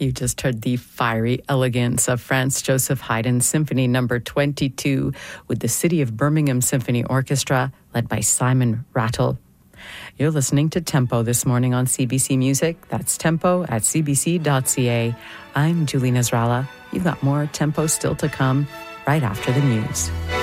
You just heard the fiery elegance of Franz Joseph Haydn's Symphony No. 22 with the City of Birmingham Symphony Orchestra, led by Simon Rattle. You're listening to Tempo this morning on CBC Music. That's tempo at cbc.ca. I'm Julie Nasrallah. You've got more Tempo still to come right after the news.